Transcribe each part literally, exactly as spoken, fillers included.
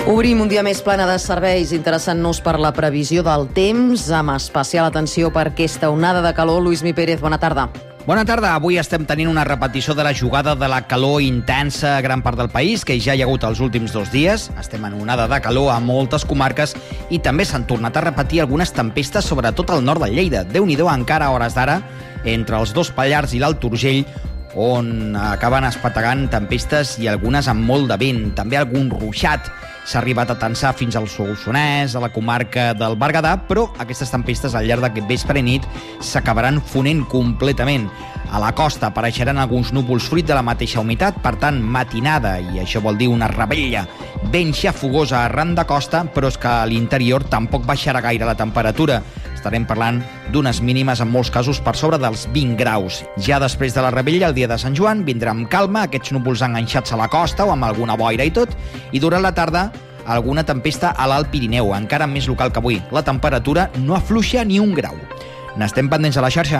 Obrim un dia més plena de serveis, interessant-nos per la previsió del temps, amb especial atenció per aquesta onada de calor. Lluís Mi Pérez, bona tarda. Bona tarda. Avui estem tenint una repetició de la jugada de la calor intensa a gran part del país, que ja hi ha hagut els últims dos dies. Estem en onada de calor a moltes comarques i també s'han tornat a repetir algunes tempestes, sobretot al nord de Lleida. Déu-n'hi-do encara a hores d'ara, entre els dos Pallars i l'Alt Urgell, on acaben espetegant tempestes i algunes amb molt de vent. També algun ruixat. S'ha arribat a tensar fins al Solsonès, a la comarca del Berguedà, però aquestes tempestes al llarg d'aquest vespre i nit s'acabaran fonent completament. A la costa apareixeran alguns núvols fruit de la mateixa humitat, per tant, matinada, i això vol dir una revetlla ben xafogosa arran de costa, però és que a l'interior tampoc baixarà gaire la temperatura. Estarem parlant d'unes mínimes en molts casos per sobre dels vint graus. Ja després de la revetlla, el dia de Sant Joan, vindrà amb calma, aquests núvols enganxats a la costa o amb alguna boira i tot, i durant la tarda alguna tempesta a l'Alt Pirineu, encara més local que avui. La temperatura no afluixa ni un grau. N'estem pendents a la xarxa.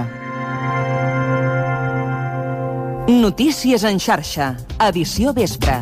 Notícies en xarxa, edició vespre.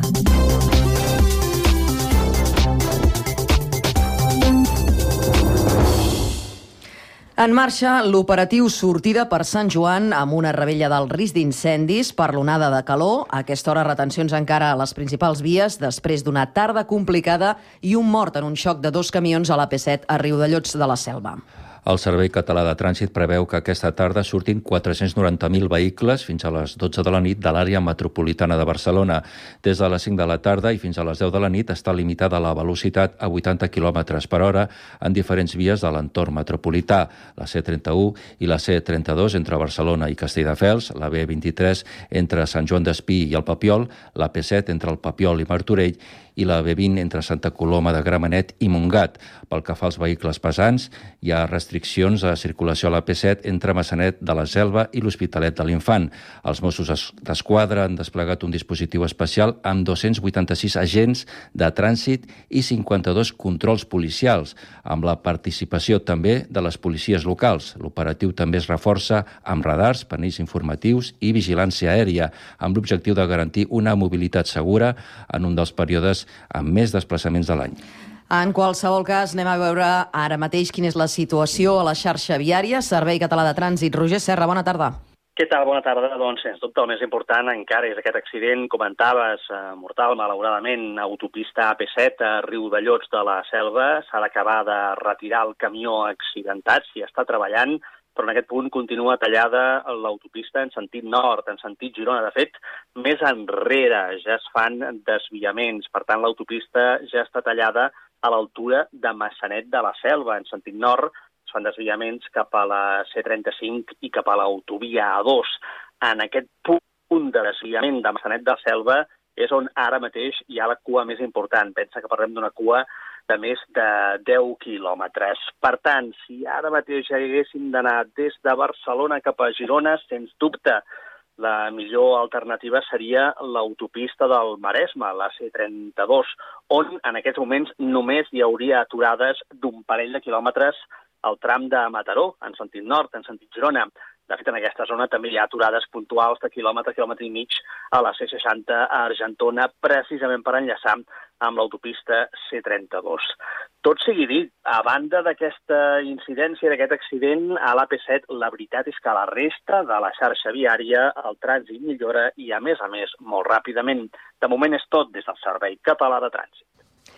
En marxa l'operatiu Sortida per Sant Joan amb una revetlla del risc d'incendis per l'onada de calor. A aquesta hora, retencions encara a les principals vies després d'una tarda complicada i un mort en un xoc de dos camions a l'A P set a Riudellots de la Selva. El Servei Català de Trànsit preveu que aquesta tarda surtin quatre-cents noranta mil vehicles fins a les dotze de la nit de l'àrea metropolitana de Barcelona. Des de les cinc de la tarda i fins a les deu de la nit està limitada la velocitat a vuitanta quilòmetres per hora en diferents vies de l'entorn metropolità, la C trenta-u i la C trenta-dos entre Barcelona i Castelldefels, la B vint-i-tres entre Sant Joan d'Espí i el Papiol, la P set entre el Papiol i Martorell i la B vint entre Santa Coloma de Gramenet i Montgat. Pel que fa als vehicles pesants, hi ha restriccions a circulació a la P set entre Massanet de la Selva i l'Hospitalet de l'Infant. Els Mossos d'Esquadra han desplegat un dispositiu especial amb dos-cents vuitanta-sis agents de trànsit i cinquanta-dos controls policials, amb la participació també de les policies locals. L'operatiu també es reforça amb radars, panells informatius i vigilància aèria, amb l'objectiu de garantir una mobilitat segura en un dels períodes amb més desplaçaments de l'any. En qualsevol cas, anem a veure ara mateix quina és la situació a la xarxa viària. Servei Català de Trànsit. Roger Serra, bona tarda. Què tal? Bona tarda. Doncs, sens dubte, el més important encara és aquest accident, comentaves, eh, mortal, malauradament, autopista A P set a Riudellots de la Selva. S'ha d'acabar de retirar el camió accidentat, s'hi està treballant, però en aquest punt continua tallada l'autopista en sentit nord, en sentit Girona. De fet, més enrere ja es fan desviaments, per tant l'autopista ja està tallada a l'altura de Massanet de la Selva, en sentit nord, es fan desviaments cap a la C trenta-cinc i cap a l'autovia A dos. En aquest punt de desviament de Massanet de la Selva és on ara mateix hi ha la cua més important. Pensa que parlem d'una cua de més de deu quilòmetres. Per tant, si ara mateix ja haguéssim d'anar des de Barcelona cap a Girona, sens dubte, la millor alternativa seria l'autopista del Maresme, la C trenta-dos, on en aquests moments només hi hauria aturades d'un parell de quilòmetres al tram de Mataró, en sentit nord, en sentit Girona. De fet, en aquesta zona també hi ha aturades puntuals de quilòmetre, quilòmetre i mig a la C seixanta a Argentona, precisament per enllaçar amb l'autopista C trenta-dos. Tot sigui dit, a banda d'aquesta incidència, d'aquest accident, a l'A P set, la veritat és que a la resta de la xarxa viària el trànsit millora i, a més a més, molt ràpidament. De moment és tot des del Servei Català de Trànsit.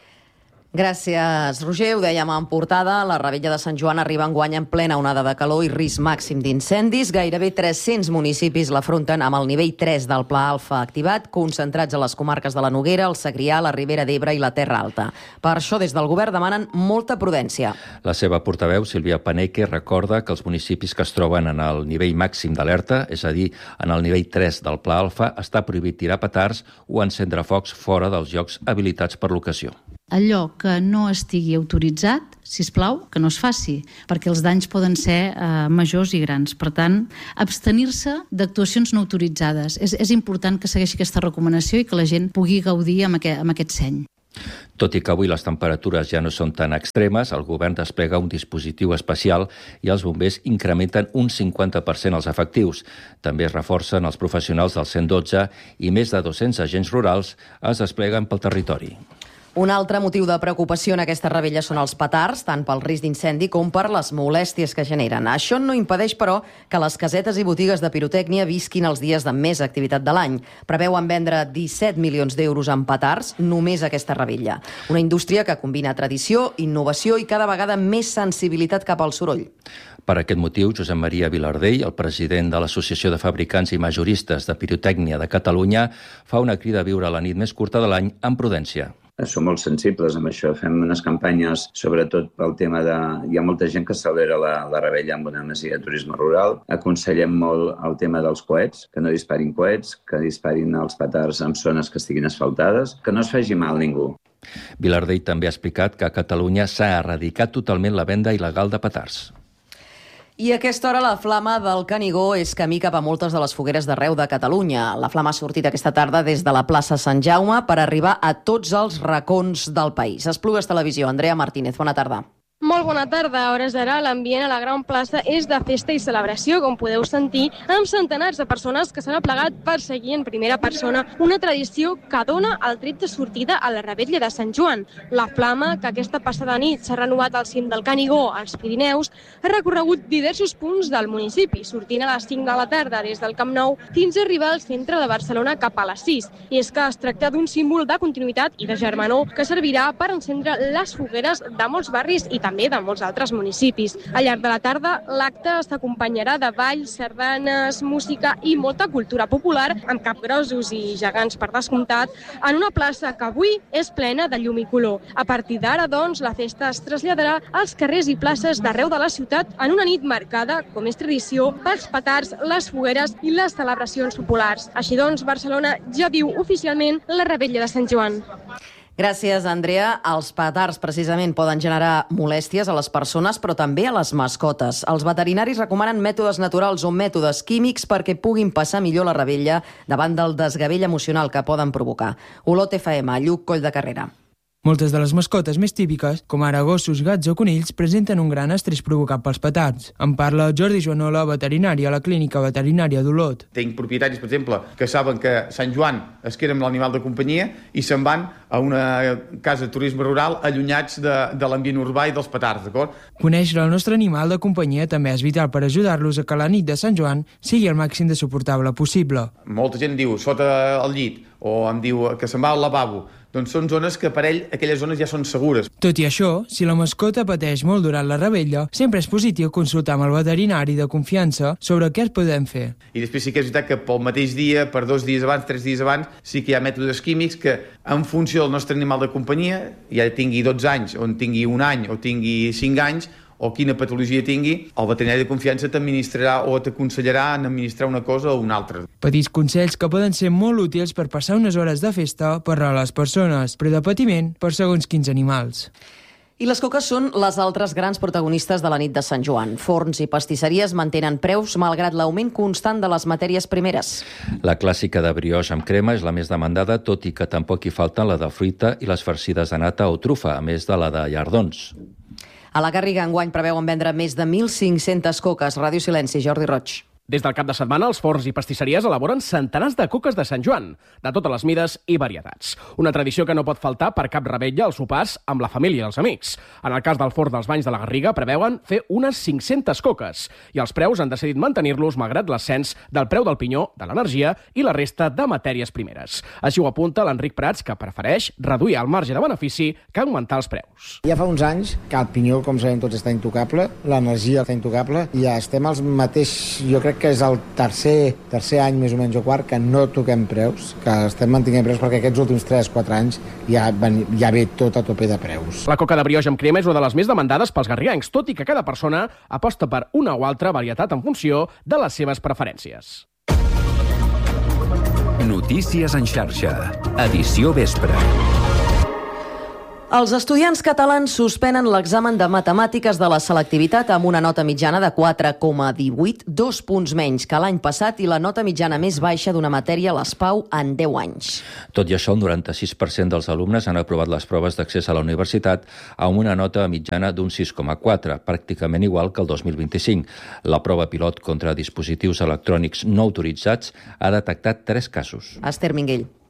Gràcies, Roger. Ho dèiem en portada, la revetlla de Sant Joan arriba enguany en plena onada de calor i risc màxim d'incendis. Gairebé tres-cents municipis l'afronten amb el nivell tres del Pla Alfa activat, concentrats a les comarques de la Noguera, el Segrià, la Ribera d'Ebre i la Terra Alta. Per això, des del govern demanen molta prudència. La seva portaveu, Sílvia Paneque, recorda que els municipis que es troben en el nivell màxim d'alerta, és a dir, en el nivell tres del Pla Alfa, està prohibit tirar petards o encendre focs fora dels llocs habilitats per l'ocasió. Allò que no estigui autoritzat, sisplau, que no es faci, perquè els danys poden ser eh, majors i grans. Per tant, abstenir-se d'actuacions no autoritzades. És, és important que segueixi aquesta recomanació i que la gent pugui gaudir amb aquest, amb aquest seny. Tot i que avui les temperatures ja no són tan extremes, el govern desplega un dispositiu especial i els bombers incrementen un cinquanta per cent els efectius. També es reforcen els professionals del cent dotze i més de dos-cents agents rurals es despleguen pel territori. Un altre motiu de preocupació en aquesta revetlla són els petards, tant pel risc d'incendi com per les molèsties que generen. Això no impedeix, però, que les casetes i botigues de pirotècnia visquin els dies de més activitat de l'any. Preveuen vendre disset milions d'euros en petards només aquesta revetlla. Una indústria que combina tradició, innovació i cada vegada més sensibilitat cap al soroll. Per aquest motiu, Josep Maria Vilardell, el president de l'Associació de Fabricants i Majoristes de Pirotècnia de Catalunya, fa una crida a viure la nit més curta de l'any amb prudència. Som molt sensibles amb això. Fem unes campanyes, sobretot pel tema de... Hi ha molta gent que celebra la, la revetlla amb una masia de turisme rural. Aconsellem molt el tema dels coets, que no disparin coets, que disparin els petards en zones que estiguin asfaltades, que no es faci mal ningú. Vilardell també ha explicat que a Catalunya s'ha erradicat totalment la venda il·legal de petards. I a aquesta hora la flama del Canigó és camí cap a moltes de les fogueres d'arreu de Catalunya. La flama ha sortit aquesta tarda des de la plaça Sant Jaume per arribar a tots els racons del país. Esplugues Televisió, Andrea Martínez, bona tarda. Molt bona tarda. A hores d'ara l'ambient a la Gran Plaça és de festa i celebració, com podeu sentir, amb centenars de persones que s'han aplegat per seguir en primera persona una tradició que dona el tret de sortida a la revetlla de Sant Joan. La flama, que aquesta passada nit s'ha renovat al cim del Canigó, als Pirineus, ha recorregut diversos punts del municipi, sortint a les cinc de la tarda des del Camp Nou fins a arribar al centre de Barcelona cap a les sis. I és que es tracta d'un símbol de continuïtat i de germanor que servirà per encendre les fogueres de molts barris i també de molts altres municipis. Al llarg de la tarda, l'acte s'acompanyarà de balls, sardanes, música i molta cultura popular, amb capgrossos i gegants per descomptat, en una plaça que avui és plena de llum i color. A partir d'ara, doncs, la festa es traslladarà als carrers i places d'arreu de la ciutat en una nit marcada, com és tradició, pels petards, les fogueres i les celebracions populars. Així doncs, Barcelona ja viu oficialment la revetlla de Sant Joan. Gràcies, Andrea. Els petards, precisament, poden generar molèsties a les persones, però també a les mascotes. Els veterinaris recomanen mètodes naturals o mètodes químics perquè puguin passar millor la revetlla davant del desgavell emocional que poden provocar. Olot F M, Lluc Coll de Carrera. Moltes de les mascotes més típiques, com ara gossos, gats o conills, presenten un gran estrès provocat pels petards. En parla Jordi Joanola, veterinari a la Clínica Veterinària d'Olot. Tinc propietaris, per exemple, que saben que Sant Joan es queda amb l'animal de companyia i se'n van a una casa de turisme rural allunyats de, de l'ambient urbà i dels petards, d'acord? Conèixer el nostre animal de companyia també és vital per ajudar-los a que la nit de Sant Joan sigui el màxim de suportable possible. Molta gent diu sota el llit o em diu que se'n va al lavabo. Doncs són zones que per ell, aquelles zones ja són segures. Tot i això, si la mascota pateix molt durant la revetlla, sempre és positiu consultar amb el veterinari de confiança sobre què es podem fer. I després sí que és veritat que pel mateix dia, per dos dies abans, tres dies abans, sí que hi ha mètodes químics que, en funció del nostre animal de companyia, ja tingui dotze anys, o en tingui un any, o tingui cinc anys, o quina patologia tingui, el veterinari de confiança t'administrarà o t'aconsellarà en administrar una cosa o una altra. Petits consells que poden ser molt útils per passar unes hores de festa per a les persones, però de patiment per segons quins animals. I les coques són les altres grans protagonistes de la nit de Sant Joan. Forns i pastisseries mantenen preus malgrat l'augment constant de les matèries primeres. La clàssica de brioix amb crema és la més demandada, tot i que tampoc hi falten la de fruita i les farcides de nata o trufa, a més de la de llardons. A la Garriga enguany preveuen vendre més de mil cinc-centes coques. Ràdio Silenci, Jordi Roig. Des del cap de setmana, els forns i pastisseries elaboren centenars de coques de Sant Joan, de totes les mides i varietats. Una tradició que no pot faltar per cap revetlla als sopars amb la família i els amics. En el cas del forn dels Banys de la Garriga, preveuen fer unes cinc-centes coques, i els preus han decidit mantenir-los malgrat l'ascens del preu del pinyó, de l'energia i la resta de matèries primeres. Així ho apunta l'Enric Prats, que prefereix reduir el marge de benefici que augmentar els preus. Ja fa uns anys que el pinyó, com sabem tots, està intocable, l'energia està intocable, i ja estem als mateix, jo crec que és el tercer, tercer any més o menys o quart que no toquem preus, que estem mantenint preus perquè aquests últims tres quatre anys ja, ja ve tot a tope de preus. La coca de brioix amb crema és una de les més demandades pels garrigancs, tot i que cada persona aposta per una o altra varietat en funció de les seves preferències. Notícies en xarxa, edició vespre. Els estudiants catalans suspenen l'examen de matemàtiques de la selectivitat amb una nota mitjana de quatre coma divuit, dos punts menys que l'any passat i la nota mitjana més baixa d'una matèria a l'S P A U en deu anys. Tot i això, el noranta-sis per cent dels alumnes han aprovat les proves d'accés a la universitat amb una nota mitjana d'un sis coma quatre, pràcticament igual que el dos mil vint-i-cinc. La prova pilot contra dispositius electrònics no autoritzats ha detectat tres casos. Esther Minguell.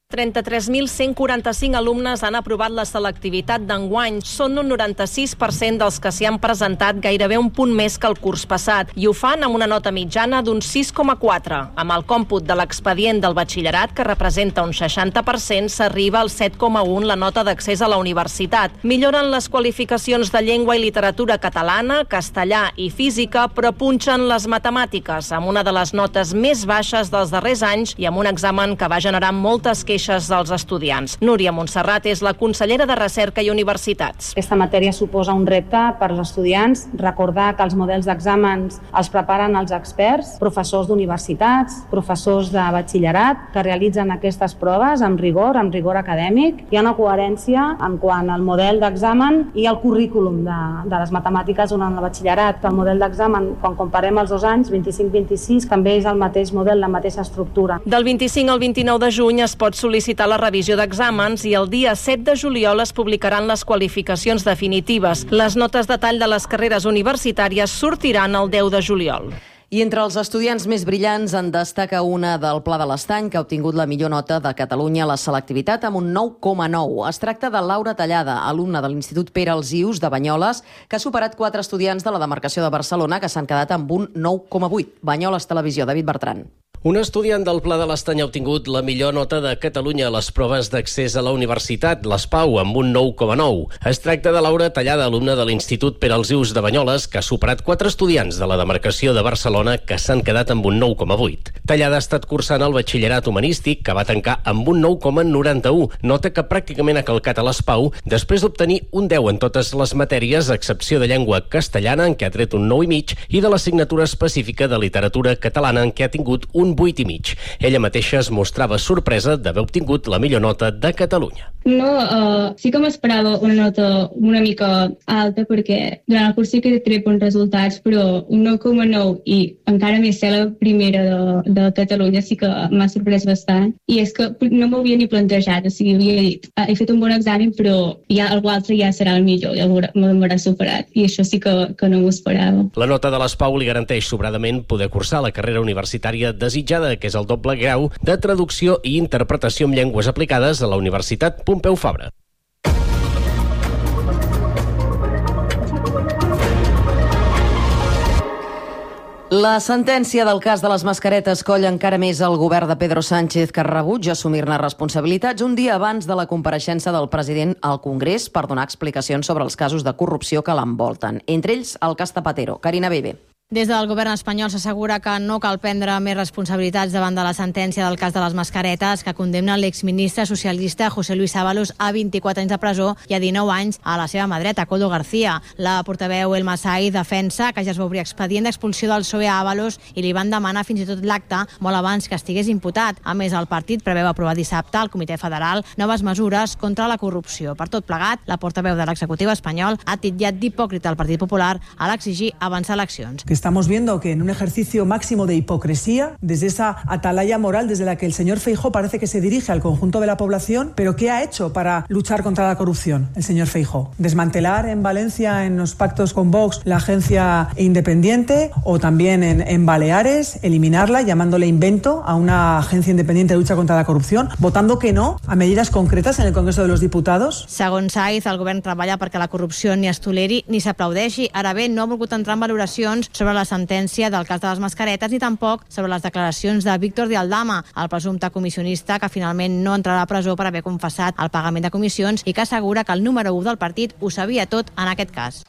trenta-tres mil cent quaranta-cinc alumnes han aprovat la selectivitat d'enguany. Són un noranta-sis per cent dels que s'hi han presentat, gairebé un punt més que el curs passat, i ho fan amb una nota mitjana d'un sis coma quatre. Amb el còmput de l'expedient del batxillerat, que representa un seixanta per cent, s'arriba al set coma u la nota d'accés a la universitat. Milloren les qualificacions de llengua i literatura catalana, castellà i física, però punxen les matemàtiques, amb una de les notes més baixes dels darrers anys i amb un examen que va generar moltes queixes dels estudiants. Núria Montserrat és la consellera de Recerca i Universitats. Aquesta matèria suposa un repte per als estudiants, recordar que els models d'exàmens els preparen els experts, professors d'universitats, professors de batxillerat, que realitzen aquestes proves amb rigor, amb rigor acadèmic. Hi ha una coherència en quant al model d'examen i al currículum de, de les matemàtiques durant el batxillerat. El model d'examen, quan comparem els dos anys, vint-i-cinc vint-i-sis, també és el mateix model, la mateixa estructura. Del vint-i-cinc al vint-i-nou de juny es pot sol·licitar la revisió d'exàmens i el dia set de juliol es publicaran les qualificacions definitives. Les notes de tall de les carreres universitàries sortiran el deu de juliol. I entre els estudiants més brillants en destaca una del Pla de l'Estany, que ha obtingut la millor nota de Catalunya a la selectivitat amb un nou coma nou. Es tracta de Laura Tallada, alumna de l'Institut Pere Alsius de Banyoles, que ha superat quatre estudiants de la demarcació de Barcelona que s'han quedat amb un nou coma vuit. Banyoles Televisió, David Bertran. Un estudiant del Pla de l'Estany ha obtingut la millor nota de Catalunya a les proves d'accés a la universitat, l'S P A U, amb un nou coma nou. Es tracta de Laura Tallada, alumna de l'Institut Pere Alsius de Banyoles, que ha superat quatre estudiants de la demarcació de Barcelona que s'han quedat amb un nou coma vuit. Tallada ha estat cursant el batxillerat humanístic, que va tancar amb un nou coma noranta-u, nota que pràcticament ha calcat a l'S P A U després d'obtenir un deu en totes les matèries, a excepció de llengua castellana, en què ha tret un nou i mig, i de l'assignatura específica de literatura catalana, en què ha tingut un vuit i mig. Ella mateixa es mostrava sorpresa d'haver obtingut la millor nota de Catalunya. No, uh, sí que m'esperava una nota una mica alta, perquè durant el curs sí que he tret bons resultats, però un nou coma nou i encara més ser la primera de, de Catalunya sí que m'ha sorprès bastant. I és que no m'ho havia ni plantejat, o sigui, havia dit, ah, he fet un bon examen, però ja algú altre ja serà el millor, ja m'haurà superat. I això sí que, que no m'ho esperava. La nota de l'S P A U li garanteix sobradament poder cursar la carrera universitària desitjada, que és el doble grau de traducció i interpretació en llengües aplicades a la Universitat Pompeu Fabra. La sentència del cas de les mascaretes colla encara més el govern de Pedro Sánchez, que rebutja assumir-ne responsabilitats un dia abans de la compareixença del president al Congrés per donar explicacions sobre els casos de corrupció que l'envolten. Entre ells, el cas Zapatero. Carina Bebe. Des del govern espanyol s'assegura que no cal prendre més responsabilitats davant de la sentència del cas de les mascaretes, que condemna l'exministre socialista José Luis Ábalos a vint-i-quatre anys de presó i a dinou anys a la seva mà dreta, Koldo García. La portaveu Elma Saiz defensa que ja es va obrir expedient d'expulsió del P S O E a Ábalos i li van demanar fins i tot l'acte molt abans que estigués imputat. A més, el partit preveu aprovar dissabte al Comitè Federal noves mesures contra la corrupció. Per tot plegat, la portaveu de l'executiu espanyol ha titllat d'hipòcrita el Partit Popular a l'exigir avançar eleccions. Estamos viendo que en un ejercicio máximo de hipocresía, desde esa atalaya moral desde la que el señor Feijóo parece que se dirige al conjunto de la población, pero ¿qué ha hecho para luchar contra la corrupción el señor Feijóo? ¿Desmantelar en Valencia, en los pactos con Vox, la agencia independiente, o también en, en Baleares, eliminarla llamándole invento a una agencia independiente de lucha contra la corrupción, votando que no a medidas concretas en el Congreso de los Diputados? Segons Saiz, el govern treballa perquè la corrupció ni es toleri ni s'aplaudeixi. Ara bé, no ha volgut entrar en valoracions sobre la sentència del cas de les mascaretes ni tampoc sobre les declaracions de Víctor de Aldama, el presumpte comissionista que finalment no entrarà a presó per haver confessat el pagament de comissions i que assegura que el número u del partit ho sabia tot en aquest cas.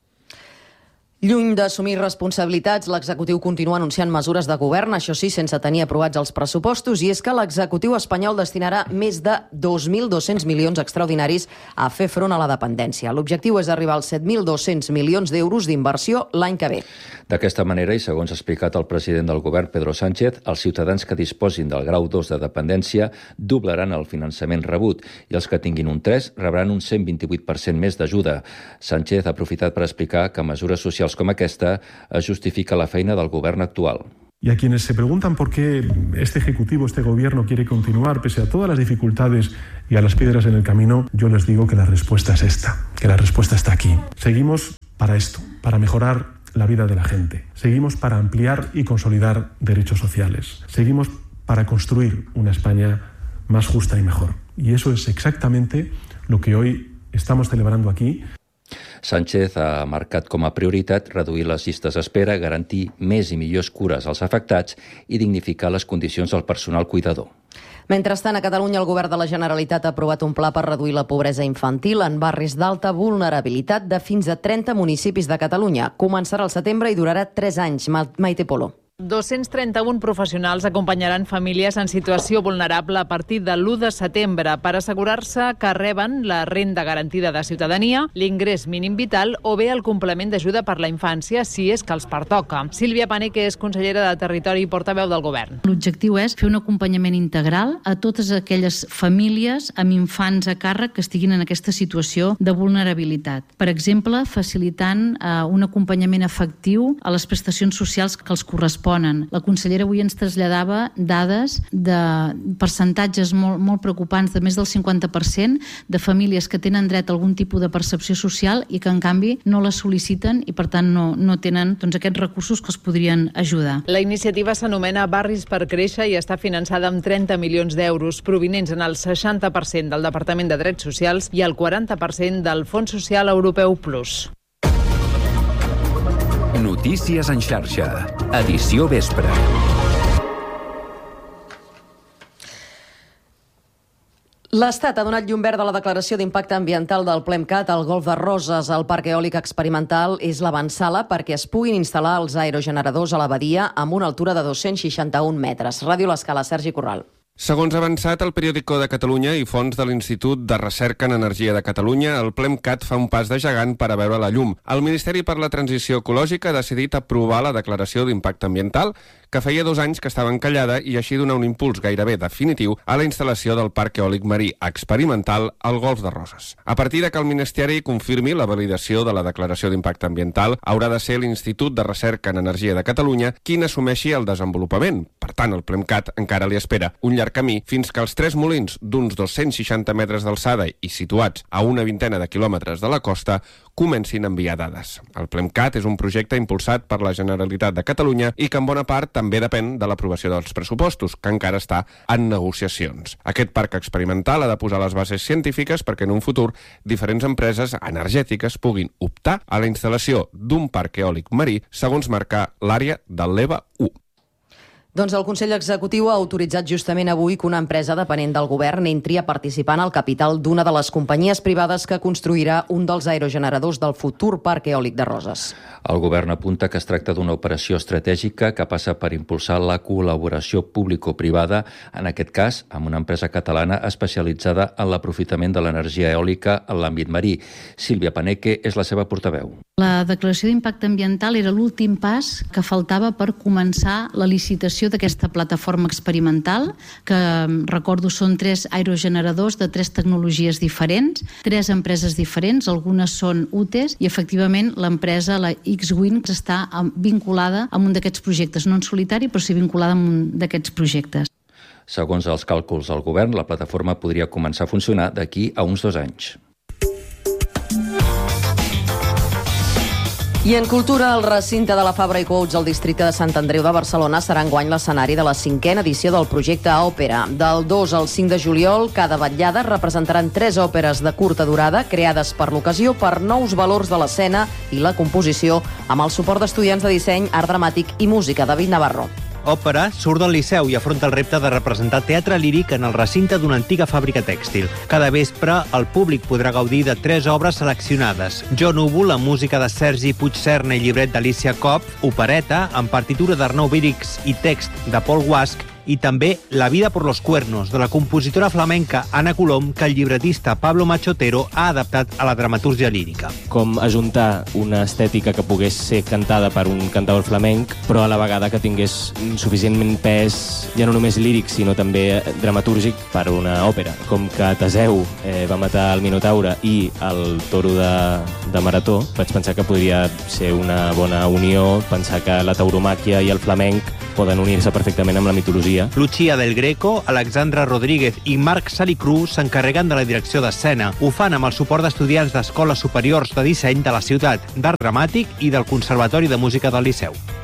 Lluny d'assumir responsabilitats, l'executiu continua anunciant mesures de govern, això sí, sense tenir aprovats els pressupostos, i és que l'executiu espanyol destinarà més de dos mil dos-cents milions extraordinaris a fer front a la dependència. L'objectiu és arribar als set mil dos-cents milions d'euros d'inversió l'any que ve. D'aquesta manera, i segons ha explicat el president del govern, Pedro Sánchez, els ciutadans que disposin del grau dos de dependència doblaran el finançament rebut i els que tinguin un tres rebran un cent vint-i-vuit per cent més d'ajuda. Sánchez ha aprofitat per explicar que mesures socials com aquesta es justifica la feina del govern actual. Y a quienes se preguntan por qué este Ejecutivo, este Gobierno quiere continuar pese a todas las dificultades y a las piedras en el camino, yo les digo que la respuesta es esta, que la respuesta está aquí. Seguimos para esto, para mejorar la vida de la gente. Seguimos para ampliar y consolidar derechos sociales. Seguimos para construir una España más justa y mejor. Y eso es exactamente lo que hoy estamos celebrando aquí. Sánchez ha marcat com a prioritat reduir les llistes d'espera, garantir més i millors cures als afectats i dignificar les condicions del personal cuidador. Mentrestant, a Catalunya, el govern de la Generalitat ha aprovat un pla per reduir la pobresa infantil en barris d'alta vulnerabilitat de fins a trenta municipis de Catalunya. Començarà al setembre i durarà tres anys. Maite Polo. dos-cents trenta-un professionals acompanyaran famílies en situació vulnerable a partir de l'u de setembre per assegurar-se que reben la renda garantida de ciutadania, l'ingrés mínim vital o bé el complement d'ajuda per la infància si és que els pertoca. Sílvia Paneque és consellera de Territori i portaveu del govern. L'objectiu és fer un acompanyament integral a totes aquelles famílies amb infants a càrrec que estiguin en aquesta situació de vulnerabilitat. Per exemple, facilitant eh, un acompanyament efectiu a les prestacions socials que els corresponen. La consellera avui ens traslladava dades de percentatges molt, molt preocupants de més del cinquanta per cent de famílies que tenen dret a algun tipus de percepció social i que en canvi no la sol·liciten i per tant no, no tenen doncs, aquests recursos que els podrien ajudar. La iniciativa s'anomena Barris per Créixer i està finançada amb trenta milions d'euros provinents en el seixanta per cent del Departament de Drets Socials i el quaranta per cent del Fons Social Europeu Plus. Notícies en xarxa. Edició vespre. L'Estat ha donat llum verd a la declaració d'impacte ambiental del PLEMCAT al Golf de Roses. El parc eòlic experimental és l'avantsala perquè es puguin instal·lar els aerogeneradors a la badia amb una altura de dos-cents seixanta-un metres. Ràdio L'Escala, Sergi Corral. Segons ha avançat el Periòdico de Catalunya i fons de l'Institut de Recerca en Energia de Catalunya, el PLEMCAT fa un pas de gegant per a veure la llum. El Ministeri per la Transició Ecològica ha decidit aprovar la declaració d'impacte ambiental, que feia dos anys que estava encallada i així donar un impuls gairebé definitiu a la instal·lació del parc eòlic marí experimental al Golf de Roses. A partir de que el Ministeri confirmi la validació de la declaració d'impacte ambiental, haurà de ser l'Institut de Recerca en Energia de Catalunya qui n'assumeixi el desenvolupament. Per tant, el PLEMCAT encara li espera un llarg camí fins que els tres molins d'uns dos-cents seixanta metres d'alçada i situats a una vintena de quilòmetres de la costa comencin a enviar dades. El PLEMCAT és un projecte impulsat per la Generalitat de Catalunya i que en bona part també depèn de l'aprovació dels pressupostos, que encara està en negociacions. Aquest parc experimental ha de posar les bases científiques perquè en un futur diferents empreses energètiques puguin optar a la instal·lació d'un parc eòlic marí segons marcar l'àrea del l'EVA u. Doncs el Consell Executiu ha autoritzat justament avui que una empresa dependent del govern entri a participar en el capital d'una de les companyies privades que construirà un dels aerogeneradors del futur parc eòlic de Roses. El govern apunta que es tracta d'una operació estratègica que passa per impulsar la col·laboració público-privada, en aquest cas amb una empresa catalana especialitzada en l'aprofitament de l'energia eòlica en l'àmbit marí. Sílvia Paneque és la seva portaveu. La declaració d'impacte ambiental era l'últim pas que faltava per començar la licitació d'aquesta plataforma experimental, que recordo són tres aerogeneradors de tres tecnologies diferents, tres empreses diferents, algunes són U T E S i efectivament l'empresa, la X-Wind, està vinculada a un d'aquests projectes, no en solitari, però sí vinculada a un d'aquests projectes. Segons els càlculs del govern, la plataforma podria començar a funcionar d'aquí a uns dos anys. I en cultura, el recinte de la Fabra i Coats al districte de Sant Andreu de Barcelona serà enguany l'escenari de la cinquena edició del projecte Òpera. Del dos al cinc de juliol, cada vetllada representaran tres òperes de curta durada creades per l'ocasió per nous valors de l'escena i la composició amb el suport d'estudiants de disseny, art dramàtic i música. David Navarro. Òpera surt del Liceu i afronta el repte de representar teatre líric en el recinte d'una antiga fàbrica tèxtil. Cada vespre, el públic podrà gaudir de tres obres seleccionades. Jo Núvol, la música de Sergi Puigcerna i llibret d'Alicia Kopf, opereta, amb partitura d'Arnau Vírix i text de Paul Guasch, i també La vida por los cuernos, de la compositora flamenca Ana Colom, que el llibretista Pablo Machotero ha adaptat a la dramatúrgia lírica. Com ajuntar una estètica que pogués ser cantada per un cantaor flamenc, però a la vegada que tingués suficientment pes, ja no només líric, sinó també dramatúrgic per una òpera. Com que Teseu eh, va matar el Minotaure i el toro de, de Marató, vaig pensar que podria ser una bona unió, pensar que la tauromàquia i el flamenc poden unir-se perfectament amb la mitologia. Lucía del Greco, Alexandra Rodríguez i Marc Salicru s'encarreguen de la direcció d'escena. Ho fan amb el suport d'estudiants d'escoles superiors de disseny de la ciutat, d'art dramàtic i del Conservatori de Música del Liceu.